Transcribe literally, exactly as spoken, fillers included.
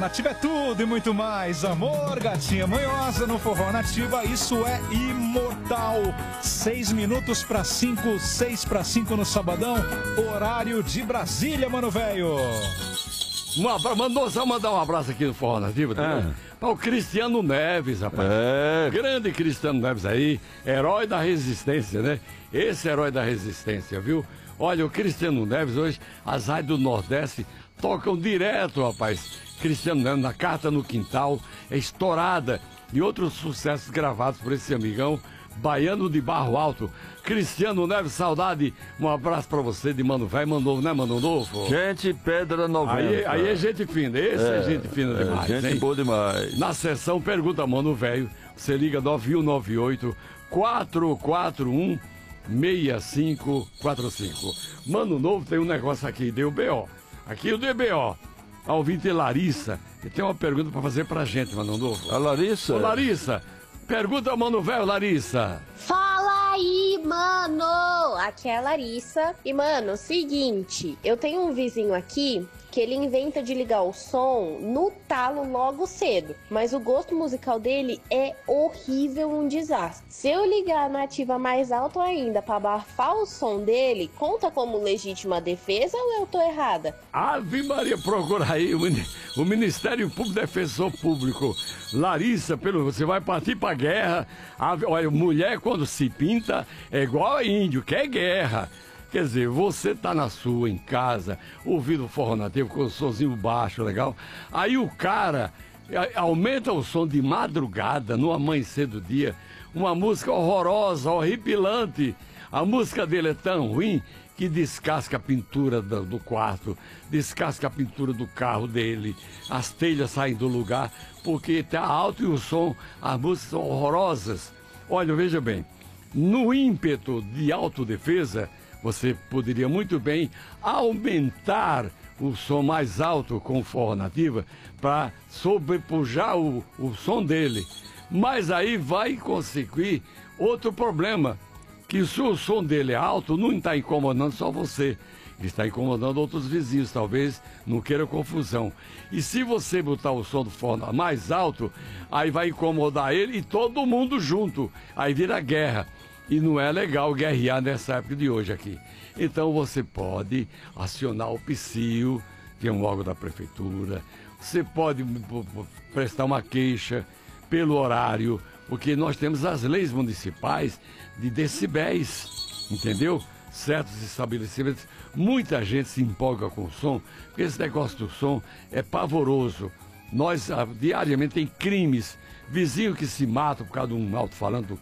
Nativa é tudo e muito mais. Amor, gatinha manhosa no Forró Nativa, isso é imortal. Seis minutos para cinco, seis para cinco no sabadão, horário de Brasília, mano velho. Um abraço, mandou só mandar um abraço aqui no Forró Nativa, tá? É. Para o Cristiano Neves, rapaz. É. Grande Cristiano Neves aí, herói da resistência, né? Esse herói da resistência, viu? Olha, o Cristiano Neves hoje, as rádios do Nordeste tocam direto, rapaz. Cristiano Neves, na Carta no Quintal, é estourada. E outros sucessos gravados por esse amigão baiano de Barro Alto. Cristiano Neves, saudade. Um abraço pra você de Mano Velho, Mano Novo, né, Mano Novo? Gente, Pedra noventa. Aí, aí é gente fina, esse é, é gente fina é, demais, gente hein? boa demais. Na sessão Pergunta Mano Velho, você liga nove um nove oito, quatro quatro um, seis cinco quatro cinco. Mano Novo tem um negócio aqui, deu B O. Aqui o D B O. A ouvinte Larissa, e tem uma pergunta pra fazer pra gente, Mano Novo. A Larissa? Ô, Larissa, pergunta ao Mano Velho, Larissa. Fala aí, mano! Aqui é a Larissa. E, mano, seguinte, eu tenho um vizinho aqui que ele inventa de ligar o som no talo logo cedo. Mas o gosto musical dele é horrível, um desastre. Se eu ligar a nativa mais alto ainda pra abafar o som dele, conta como legítima defesa ou eu tô errada? Ave Maria, procura aí o, o Ministério Público Defensor Público. Larissa, pelo, você vai partir pra guerra. A, olha, mulher quando se pinta é igual a índio, quer guerra. Quer dizer, você tá na sua, em casa, ouvindo o Forró Nativo com o somzinho baixo, legal? Aí o cara aumenta o som de madrugada, no amanhecer do dia, uma música horrorosa, horripilante. A música dele é tão ruim que descasca a pintura do, do quarto, descasca a pintura do carro dele, as telhas saem do lugar, porque tá alto e o som, as músicas são horrorosas. Olha, veja bem, no ímpeto de autodefesa, você poderia muito bem aumentar o som mais alto com o Forró Nativa para sobrepujar o, o som dele. Mas aí vai conseguir outro problema, que se o som dele é alto, não está incomodando só você, ele está incomodando outros vizinhos, talvez não queira confusão. E se você botar o som do Forró mais alto, aí vai incomodar ele e todo mundo junto, aí vira guerra. E não é legal guerrear nessa época de hoje aqui. Então você pode acionar o Psil, que é um órgão da prefeitura. Você pode prestar uma queixa pelo horário, porque nós temos as leis municipais de decibéis, entendeu? Certos estabelecimentos, muita gente se empolga com o som, porque esse negócio do som é pavoroso. Nós, ah, diariamente, tem crimes, vizinho que se mata por causa de um alto-falante do